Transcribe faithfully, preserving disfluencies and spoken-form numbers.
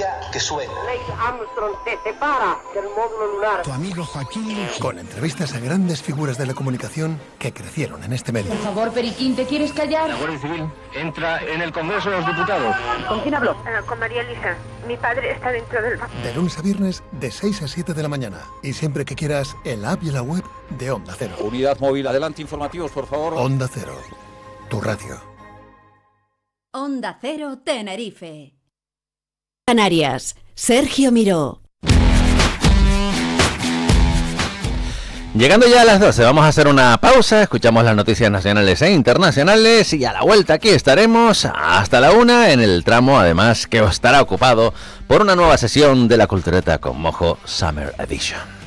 frecuencia que suena. Neil Armstrong te separa del módulo lunar. Tu amigo Joaquín. Con entrevistas a grandes figuras de la comunicación que crecieron en este medio. Por favor, Periquín, ¿te quieres callar? La Guardia Civil entra en el Congreso de los Diputados. ¿Con quién hablo? Uh, con María Elisa. Mi padre está dentro del banco. De lunes a viernes, de seis a siete de la mañana. Y siempre que quieras, en la app y en la web de Onda Cero. Unidad móvil, adelante, informativos, por favor. Onda Cero, tu radio. Onda Cero Tenerife. Canarias, Sergio Miró. Llegando ya a las doce, vamos a hacer una pausa, escuchamos las noticias nacionales e internacionales y a la vuelta aquí estaremos hasta la una en el tramo, además, que estará ocupado por una nueva sesión de la Cultureta con Mojo Summer Edition.